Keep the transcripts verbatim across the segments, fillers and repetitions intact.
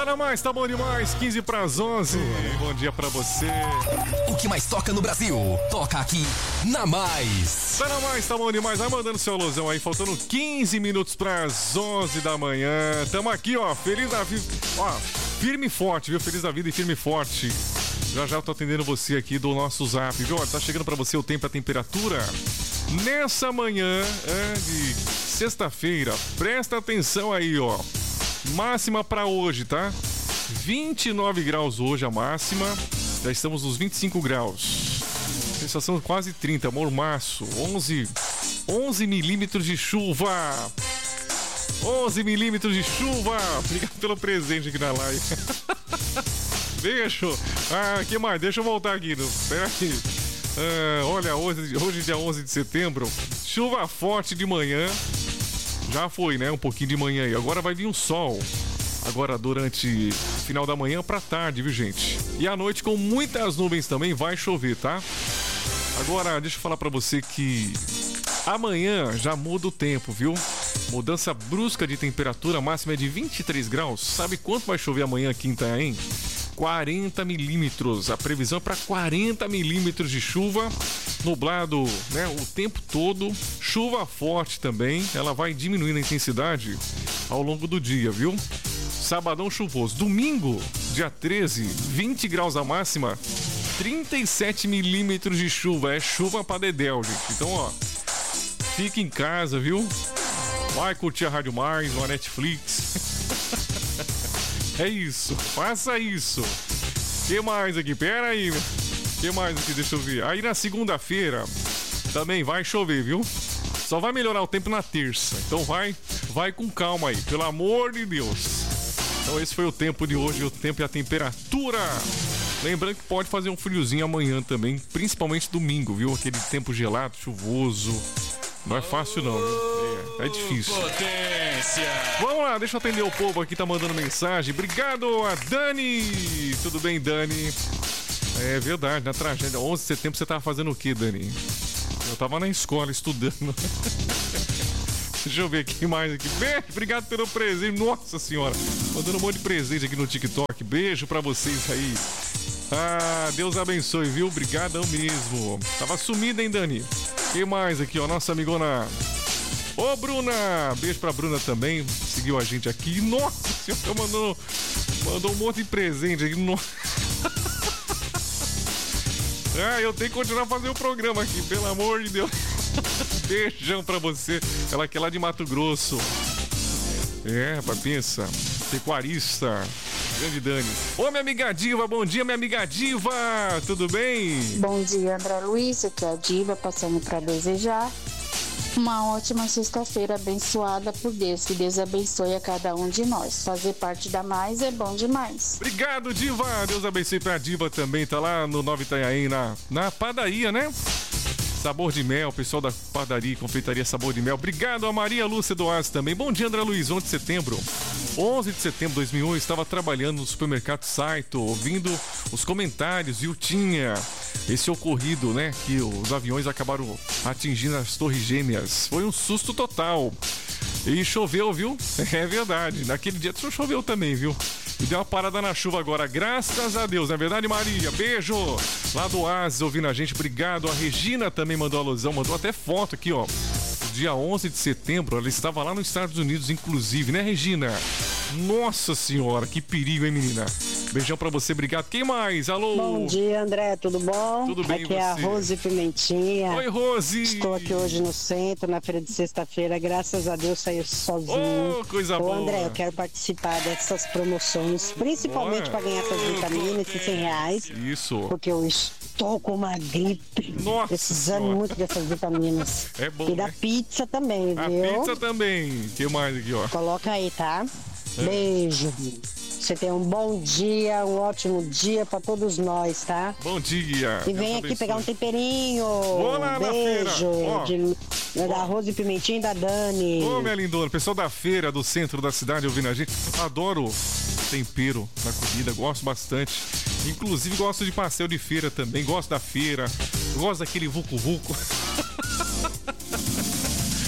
na mais, tá bom demais, quinze para as onze. Bom dia pra você. O que mais toca no Brasil, toca aqui na Mais. Tá na mais, tá bom demais. Vai mandando seu alusão aí, faltando quinze minutos para as onze da manhã. Tamo aqui, ó, feliz da vida. Ó, firme e forte, viu? Feliz da vida e firme e forte. Já já tô atendendo você aqui do nosso zap, viu? Ó, tá chegando pra você o tempo e a temperatura. Nessa manhã é, de sexta-feira, presta atenção aí, ó. Máxima pra hoje, tá? vinte e nove graus hoje a máxima. Já estamos nos vinte e cinco graus. Sensação quase trinta, mormaço. onze, onze milímetros de chuva. onze milímetros de chuva. Obrigado pelo presente aqui na live. Beijo. Ah, que mais? Deixa eu voltar aqui. No... Pera aqui. Ah, olha, hoje, hoje dia onze de setembro. Chuva forte de manhã. Já foi, né? Um pouquinho de manhã aí. Agora vai vir um sol. Agora durante final da manhã pra tarde, viu, gente? E à noite com muitas nuvens também vai chover, tá? Agora, deixa eu falar pra você que amanhã já muda o tempo, viu? Mudança brusca de temperatura, máxima é de vinte e três graus. Sabe quanto vai chover amanhã aqui em Itanhaém? quarenta milímetros. A previsão é para quarenta milímetros de chuva. Nublado, né, o tempo todo. Chuva forte também. Ela vai diminuindo a intensidade ao longo do dia, viu? Sabadão chuvoso. Domingo, dia treze, vinte graus a máxima. trinta e sete milímetros de chuva. É chuva pra dedéu, gente. Então, ó, fica em casa, viu? Vai curtir a Rádio Mais, uma Netflix. É isso, faça isso. Que mais aqui? Pera aí. Que mais aqui? Deixa eu ver. Aí na segunda-feira também vai chover, viu? Só vai melhorar o tempo na terça. Então vai, vai com calma aí, pelo amor de Deus. Então esse foi o tempo de hoje, o tempo e a temperatura. Lembrando que pode fazer um friozinho amanhã também, principalmente domingo, viu? Aquele tempo gelado, chuvoso. Não é fácil não, é, é difícil. Potência. Vamos lá, deixa eu atender o povo aqui, tá mandando mensagem. Obrigado a Dani. Tudo bem, Dani? É verdade, na tragédia, onze de setembro você tava fazendo o que, Dani? Eu tava na escola estudando. Deixa eu ver aqui mais aqui. Beijo, obrigado pelo presente. Nossa senhora, mandando um monte de presente aqui no TikTok. Beijo pra vocês aí. Ah, Deus abençoe, viu? Obrigadão mesmo. Tava sumida, hein, Dani? Que mais aqui, ó? Nossa amigona. Ô, Bruna! Beijo pra Bruna também. Seguiu a gente aqui. Nossa senhora, mandou, mandou um monte de presente aqui. Nossa. Ah, eu tenho que continuar fazendo o programa aqui, pelo amor de Deus. Beijão pra você. Ela que é lá de Mato Grosso. É, rapaz, pensa. Pecuarista. Grande Dani. Ô, minha amiga Diva, bom dia, minha amiga Diva, tudo bem? Bom dia, André Luiz, aqui é a Diva, passando para desejar uma ótima sexta-feira abençoada por Deus, que Deus abençoe a cada um de nós. Fazer parte da Mais é bom demais. Obrigado, Diva, Deus abençoe pra Diva também, tá lá no Nova Itanhaém, na, na padaria, né? Sabor de Mel, pessoal da padaria, confeitaria Sabor de Mel. Obrigado a Maria Lúcia Doaz também. Bom dia, André Luiz, onze de setembro. onze de setembro de dois mil e um, eu estava trabalhando no supermercado Saito, ouvindo os comentários, viu? Tinha esse ocorrido, né? Que os aviões acabaram atingindo as torres gêmeas. Foi um susto total. E choveu, viu? É verdade. Naquele dia choveu também, viu? E deu uma parada na chuva agora, graças a Deus, não é verdade, Maria? Beijo! Lá do Oasis, ouvindo a gente, obrigado. A Regina também mandou alusão, mandou até foto aqui, ó. Dia onze de setembro, ela estava lá nos Estados Unidos, inclusive, né, Regina? Nossa senhora, que perigo, hein, menina? Beijão pra você, obrigado. Quem mais? Alô? Bom dia, André, tudo bom? Tudo bem, aqui é a Rose Pimentinha. Oi, Rose! Estou aqui hoje no centro, na feira de sexta-feira, graças a Deus saí sozinho. Oh, coisa Ô, boa! André, eu quero participar dessas promoções, principalmente para ganhar essas vitaminas, esses cem reais. Isso! Porque eu estou com uma gripe. Nossa precisando senhora. muito dessas vitaminas. É bom, E da né? pizza também, A viu? pizza também. O que mais aqui, ó? Coloca aí, tá? É. Beijo. Você tem um bom dia, um ótimo dia pra todos nós, tá? Bom dia! E vem Deus aqui abençoe. pegar um temperinho. Vou lá na feira. Beijo. Ó. De, da Rose Pimentinha e da Dani. Ô, minha lindona, pessoal da feira do centro da cidade ouvindo a gente. Adoro tempero na comida, gosto bastante. Inclusive gosto de pastel de feira também, gosto da feira, gosto daquele vucu-vucu.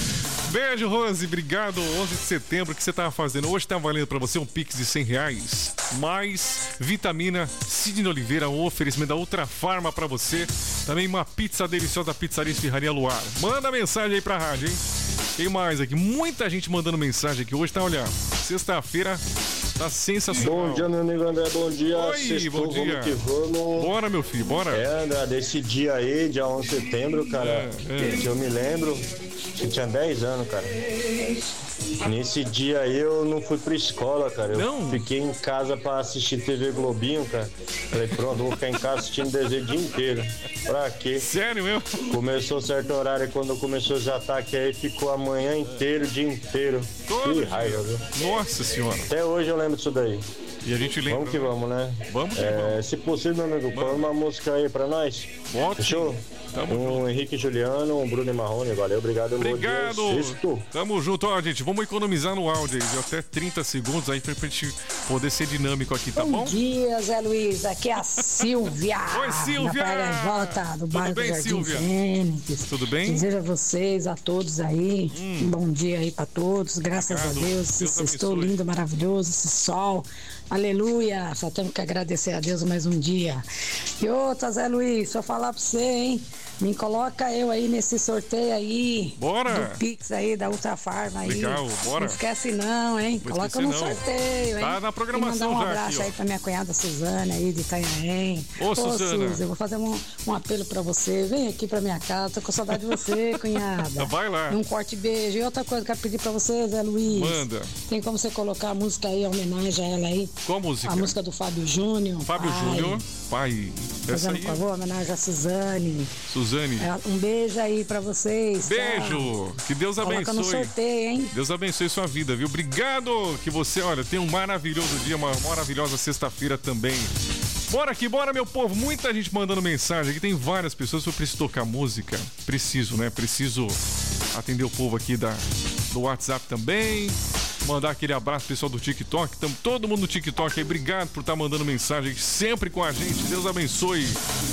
Beijo, Rose, obrigado. onze de setembro, o que você tava fazendo? Hoje tá valendo pra você um Pix de cem reais, mais vitamina Sidney Oliveira, um oferecimento da Ultra Farma pra você. Também uma pizza deliciosa da Pizzaria Esfirraria Luar. Manda mensagem aí pra rádio, hein? Quem mais aqui? Muita gente mandando mensagem aqui hoje, tá? Olha, sexta-feira tá sensacional. Bom dia, meu amigo André, bom dia. Oi, Sextou, bom dia. Vamos que vamos. Bora, meu filho, bora. É, André, desse dia aí, dia onze de setembro, cara, É, é. que eu me lembro, eu tinha dez anos, cara. Nesse dia aí eu não fui pra escola, cara. Eu Não? fiquei em casa pra assistir T V Globinho, cara. Falei, pronto, vou ficar em casa assistindo desenho o dia inteiro. Pra quê? Sério, meu? Começou certo horário, quando começou os ataques aí, ficou a manhã inteira, o dia inteiro. Todo Que dia. raiva, viu? Nossa senhora. Até hoje eu lembro disso daí. E a gente lembra. Vamos que vamos, né? Vamos que É, vamos. se possível, meu amigo, põe uma música aí pra nós. Ótimo. Fechou? Tamo um Henrique Juliano, um Bruno e Marrone, valeu, obrigado. Obrigado. Sexto. Tamo junto. Ó, gente, vamos economizar no áudio aí, de até trinta segundos aí pra gente poder ser dinâmico aqui, tá bom? Bom dia, Zé Luiz. Aqui é a Silvia. Oi, Silvia. Da Praia da Volta, do Tudo bairro bem, do Jardim Silvia? Fênix. Tudo bem? Desejo a vocês, a todos aí, um bom dia aí pra todos. Graças Obrigado. a Deus. Esse Deus sextou abençoe. lindo, maravilhoso, esse sol. Aleluia. Só temos que agradecer a Deus mais um dia. E outra, Zé Luiz, deixa eu falar pra você, hein? Me coloca eu aí nesse sorteio aí. Bora. Do Pix aí, da Ultra Farma aí. Legal, bora. Não esquece não, hein? Vou Coloca esquecer, no não. sorteio, hein? Tá na programação e mandar um já abraço aqui, ó. aí pra minha cunhada Suzana aí de Itanhaém. Ô, Suzana. Suzy, eu vou fazer um, um apelo pra você. Vem aqui pra minha casa, tô com saudade de você, cunhada. Vai lá. Um corte beijo. E outra coisa que eu quero pedir pra você, Zé Luiz. Manda. Tem como você colocar a música aí, em homenagem a ela aí? Qual música? A música do Fábio Júnior. Fábio pai. Júnior. Pai. Essa Fazendo aí. favor, homenagem a Suzane. Suzane. É, um beijo aí pra vocês. Beijo. Tchau. Que Deus Coloca no abençoe. sorteio, hein? Deus abençoe sua vida, viu? Obrigado. Que você, olha, tem um maravilhoso dia, uma maravilhosa sexta-feira também. Bora aqui, bora, meu povo. Muita gente mandando mensagem aqui. Tem várias pessoas. Eu preciso tocar música. Preciso, né? Preciso atender o povo aqui da, do WhatsApp também. Mandar aquele abraço pro pessoal do TikTok. Tamo todo mundo no TikTok aí. Obrigado por estar mandando mensagem sempre com a gente. Deus abençoe.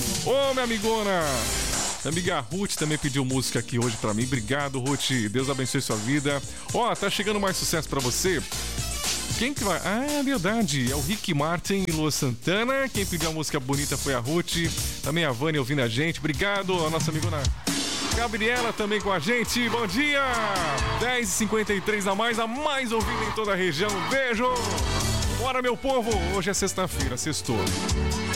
Ô, minha amigona. Minha amiga Ruth também pediu música aqui hoje pra mim. Obrigado, Ruth. Deus abençoe sua vida. Ó, tá chegando mais sucesso pra você. Quem que vai? Ah, é verdade. É o Rick Martin e Lua Santana. Quem pediu a música bonita foi a Ruth. Também a Vânia ouvindo a gente. Obrigado. A nossa amigona Gabriela também com a gente. Bom dia. dez e cinquenta e três a mais. A mais ouvida em toda a região. Beijo. Bora, meu povo. Hoje é sexta-feira. Sextou.